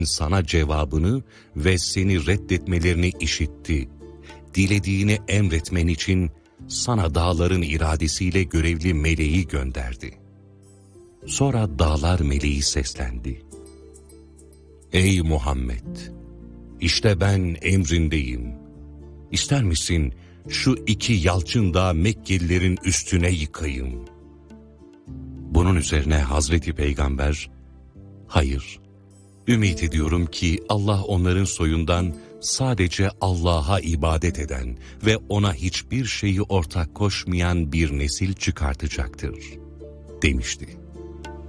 sana cevabını ve seni reddetmelerini işitti. Dilediğini emretmen için sana dağların iradesiyle görevli meleği gönderdi. Sonra dağlar meleği seslendi. Ey Muhammed! İşte ben emrindeyim. İster misin şu 2 yalçın dağı Mekkelilerin üstüne yıkayım? Bunun üzerine Hazreti Peygamber, hayır, ümit ediyorum ki Allah onların soyundan sadece Allah'a ibadet eden ve ona hiçbir şeyi ortak koşmayan bir nesil çıkartacaktır, demişti.